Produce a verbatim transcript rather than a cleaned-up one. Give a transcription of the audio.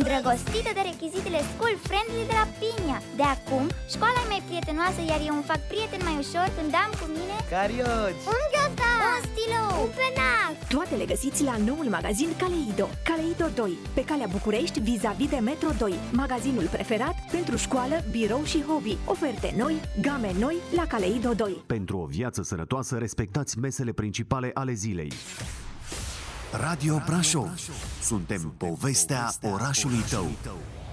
îndrăgostită de rechizitele school friendly de la Pinia. De acum, școala e mai prietenoasă, iar eu îmi fac prieten mai ușor când am cu mine carioci, un ghiozdan, un stilou, un penac. Toate le găsiți la noul magazin Caleido. Caleido doi, pe calea București, vis-a-vis de Metro doi. Magazinul preferat pentru școală, birou și hobby. Oferte noi, game noi la Caleido doi. Pentru o viață sănătoasă, respectați mesele principale ale zilei. Radio Brașov. Suntem povestea orașului tău.